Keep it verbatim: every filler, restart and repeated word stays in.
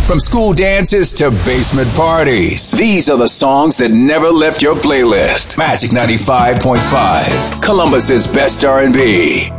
From school dances to basement parties, these are the songs that never left your playlist. Magic ninety-five point five, Columbus's best R and B.